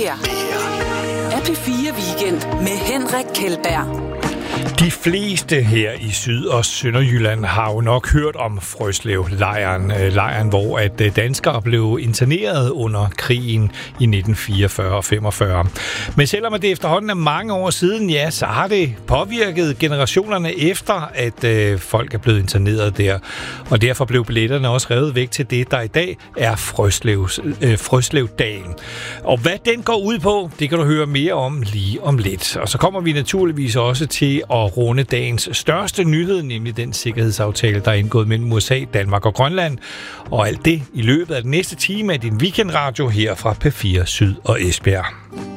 her er P4 Weekend med Henrik Kjeldberg. De fleste her i Syd- og Sønderjylland har jo nok hørt om Frøslev-lejren. Lejren, hvor at danskere blev interneret under krigen i 1944 og 45. Men selvom det efterhånden er mange år siden, ja, så har det påvirket generationerne efter, at folk er blevet interneret der. Og derfor blev billetterne også revet væk til det, der i dag er Frøslevdagen. Og hvad den går ud på, det kan du høre mere om lige om lidt. Og så kommer vi naturligvis også til at runde dagens største nyhed, nemlig den sikkerhedsaftale, der er indgået mellem USA, Danmark og Grønland. Og alt det i løbet af den næste time af din weekendradio her fra P4 Syd og Esbjerg.